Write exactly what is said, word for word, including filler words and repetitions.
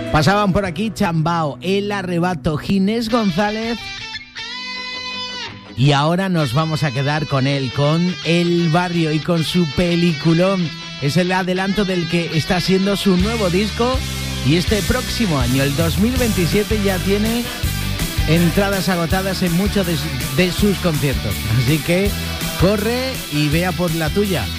Pasaban por aquí Chambao, El Arrebato, Ginés González. Y ahora nos vamos a quedar con él, con El Barrio y con su peliculón. Es el adelanto del que está siendo su nuevo disco. Y este próximo año, el dos mil veintisiete, ya tiene entradas agotadas en muchos de, de sus conciertos. Así que corre y vea por la tuya.